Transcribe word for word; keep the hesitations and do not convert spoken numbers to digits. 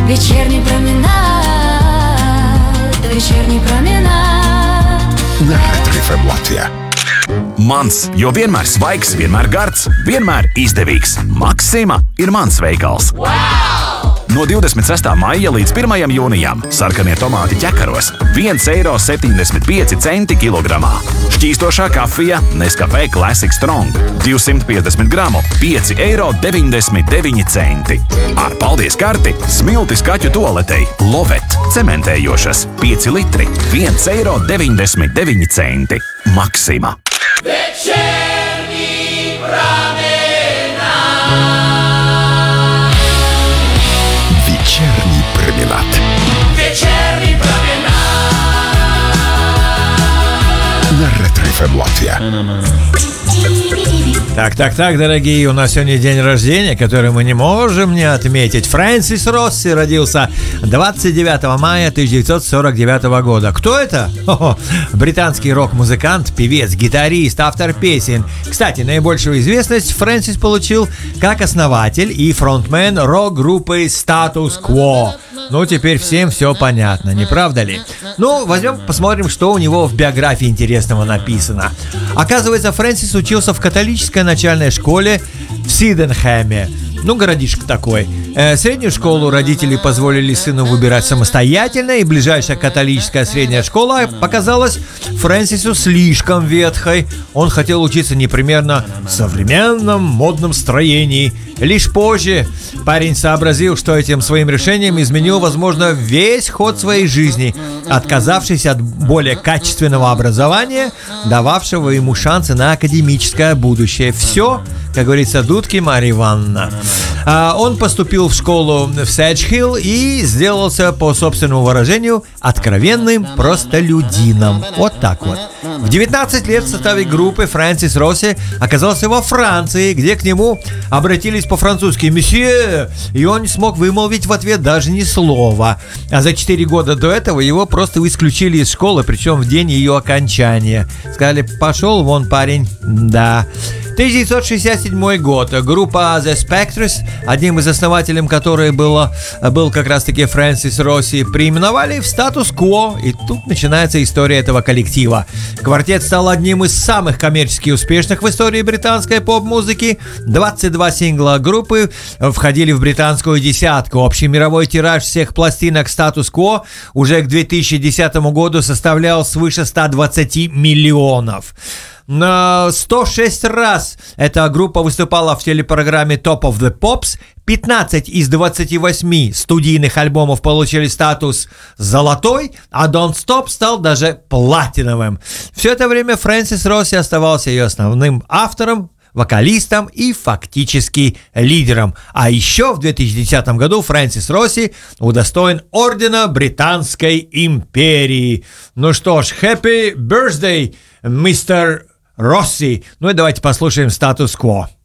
Вечерний променад, вечерний променад. На Ретро эф эм Latvijā. Mans, jo vienmēr svaigs, vienmēr gards, vienmēr izdevīgs. Maksima ir mans veikals. Wow! No divdesmit sestā maija līdz pirmajam jūnijam sarkanie tomāti ķekaros viens eiro septiņdesmit pieci centi kilogramā. Šķīstošā kafija Nescafé Classic Strong divsimt piecdesmit gramu pieci eiro deviņdesmit deviņi centi. Ar paldies karti smiltis kaķu toaletei Lovet cementējošas pieci litri viens eiro deviņdesmit deviņi centi. Maksima. Вечерний променад. Вечерний променад. Вечерний променад. На Ретро эф эм Latvijā. Так, так, так, дорогие, у нас сегодня день рождения, который мы не можем не отметить. Фрэнсис Росси родился двадцать девятого мая тысяча девятьсот сорок девятого года. Кто это? Хо-хо. Британский рок-музыкант, певец, гитарист, автор песен. Кстати, наибольшую известность Фрэнсис получил как основатель и фронтмен рок-группы Status Quo. Ну, теперь всем все понятно, не правда ли? Ну, возьмем, посмотрим, что у него в биографии интересного написано. Оказывается, Фрэнсис учился в католической начальной школе в Сиденхэме. Ну, городишко такой. Э, среднюю школу родители позволили сыну выбирать самостоятельно, и ближайшая католическая средняя школа показалась Фрэнсису слишком ветхой. Он хотел учиться непременно в современном модном строении. Лишь позже парень сообразил, что этим своим решением изменил, возможно, весь ход своей жизни, отказавшись от более качественного образования, дававшего ему шансы на академическое будущее. Все, как говорится, дудки Марья Ивановна. А он поступил в школу в Седж-Хилл и сделался, по собственному выражению, откровенным простолюдином. Вот так вот. В девятнадцать лет в составе группы Фрэнсис Росси оказался во Франции, где к нему обратились по-французски «Месье», и он не смог вымолвить в ответ даже ни слова. А за четыре года до этого его просто исключили из школы, причем в день ее окончания. Сказали: «Пошел вон, парень». Да. тысяча девятьсот шестьдесят седьмой год. Группа The Spectres, одним из основателей которой было, был как раз-таки Фрэнсис Росси, переименовали в Status Quo, и тут начинается история этого коллектива. Квартет стал одним из самых коммерчески успешных в истории британской поп-музыки. двадцать два сингла группы входили в британскую десятку. Общий мировой тираж всех пластинок Status Quo уже к две тысячи десятому году составлял свыше ста двадцати миллионов. На сто шесть раз эта группа выступала в телепрограмме Top of the Pops. пятнадцать из двадцати восьми студийных альбомов получили статус «золотой», а Don't Stop стал даже платиновым. Все это время Фрэнсис Росси оставался ее основным автором, вокалистом и фактически лидером. А еще в две тысячи десятом году Фрэнсис Росси удостоен ордена Британской империи. Ну что ж, happy birthday, мистер Росси. Ну и давайте послушаем Status Quo.